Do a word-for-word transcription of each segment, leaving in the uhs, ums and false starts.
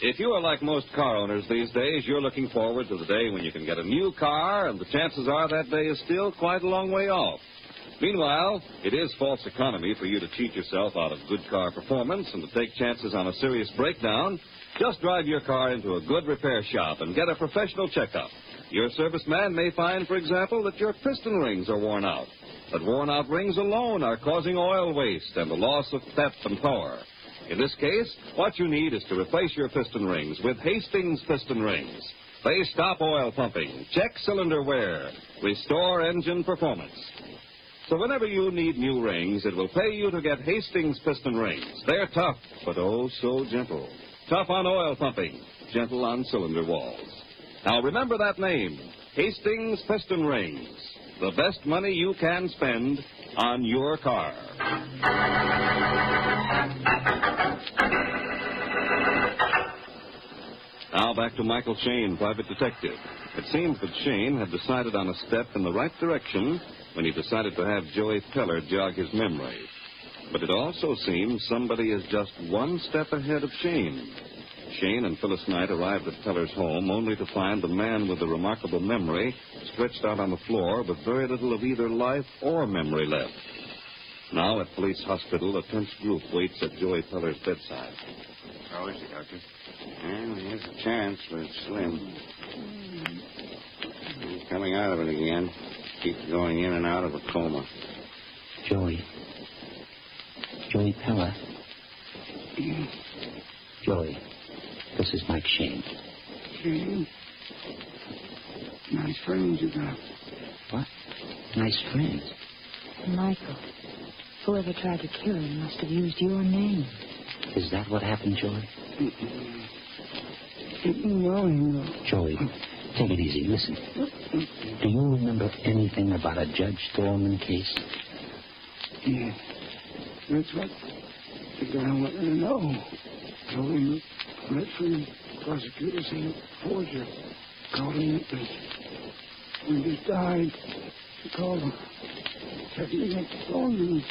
If you are like most car owners these days, you're looking forward to the day when you can get a new car, and the chances are that day is still quite a long way off. Meanwhile, it is false economy for you to cheat yourself out of good car performance and to take chances on a serious breakdown. Just drive your car into a good repair shop and get a professional checkup. Your serviceman may find, for example, that your piston rings are worn out. But worn-out rings alone are causing oil waste and the loss of pep and power. In this case, what you need is to replace your piston rings with Hastings piston rings. They stop oil pumping, check cylinder wear, restore engine performance. So whenever you need new rings, it will pay you to get Hastings piston rings. They're tough, but oh so gentle. Tough on oil pumping, gentle on cylinder walls. Now remember that name, Hastings piston rings. The best money you can spend on your car. Now back to Michael Shane, private detective. It seems that Shane had decided on a step in the right direction when he decided to have Joey Peller jog his memory. But it also seems somebody is just one step ahead of Shane. Shane and Phyllis Knight arrived at Peller's home only to find the man with the remarkable memory stretched out on the floor with very little of either life or memory left. Now at Police Hospital, a tense group waits at Joey Peller's bedside. How is he, Doctor? Well, here's a chance, but it's slim. He's coming out of it again. Keeps going in and out of a coma. Joey. Joey Peller. Joey, this is Mike Shane. Shane? Nice friends you got. What? Nice friends? Michael, whoever tried to kill him must have used your name. Is that what happened, Joey? No, no. Joey, take it easy. Listen. Do you remember anything about a Judge Thorman case? Yeah. That's what the guy wanted to know. Told him that Redford prosecutor said forger. Called him witness. When he died, he called him. Said he got the phone.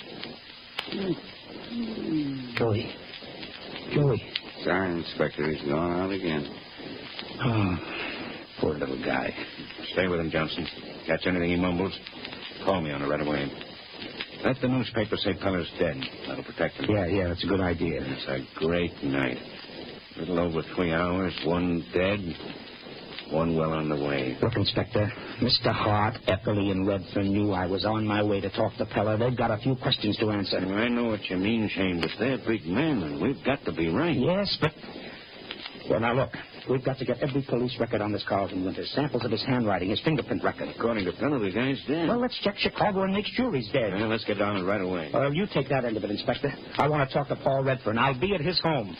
Joey. Joey. Sorry, Inspector. He's gone out again. Oh, poor little guy. Stay with him, Johnson. Catch anything he mumbles, call me on it right away. Let the newspaper say Peller's dead. That'll protect him. Yeah, yeah, that's a good idea. It's a great night. A little over three hours, one dead, one well on the way. Look, Inspector, Mister Hart, Epperly, and Redfern knew I was on my way to talk to Peller. They've got a few questions to answer. I know what you mean, Shane, but they're big men, and we've got to be right. Yes, but... Well, now, look. We've got to get every police record on this Carlton Winters. Samples of his handwriting, his fingerprint record. According to Peller, the guy's dead. Well, let's check Chicago and make sure he's dead. Well, let's get on it right away. Well, you take that end of it, Inspector. I want to talk to Paul Redfern. I'll be at his home.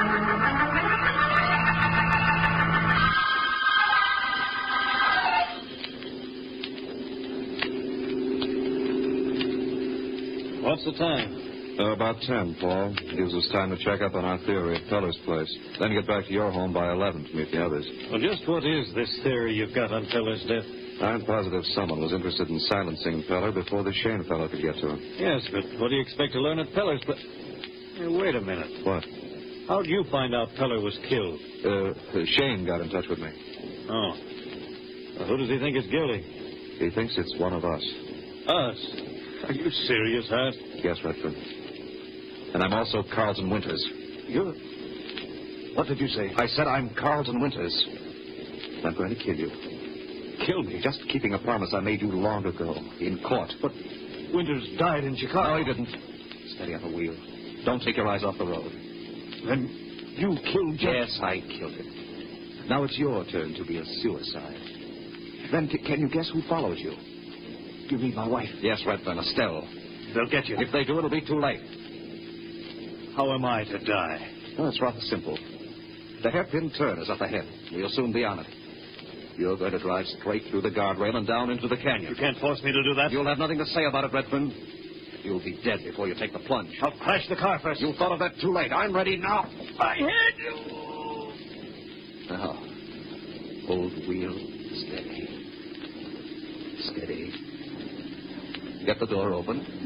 What's the time? Uh, about ten, Paul. Gives us time to check up on our theory at Peller's place. Then get back to your home by eleven to meet the others. Well, just what is this theory you've got on Peller's death? I'm positive someone was interested in silencing Peller before the Shane fellow could get to him. Yes, but what do you expect to learn at Peller's place? Hey, wait a minute. What? How'd you find out Peller was killed? Uh, Shane got in touch with me. Oh. Well, who does he think is guilty? He thinks it's one of us. Us? Are you serious, Hart? Yes, Redford. And I'm also Carlton Winters. You're... What did you say? I said I'm Carlton Winters. I'm going to kill you. Kill me? Just keeping a promise I made you long ago. In court. But Winters died in Chicago. No, he didn't. Steady on the wheel. Don't take your eyes off the road. Then you killed Jeff? Yes, I killed him. Now it's your turn to be a suicide. Then c- can you guess who follows you? You mean my wife? Yes, Redfern, Estelle. They'll get you. If they do, it'll be too late. How am I to die? Well, it's rather simple. The hairpin turn is up ahead. We'll soon be on it. You're going to drive straight through the guardrail and down into the canyon. You can't force me to do that. You'll have nothing to say about it, Redfern. You'll be dead before you take the plunge. I'll crash the car first. You thought of that too late. I'm ready now. I heard you. Now, hold the wheel steady. Steady. Get the door open.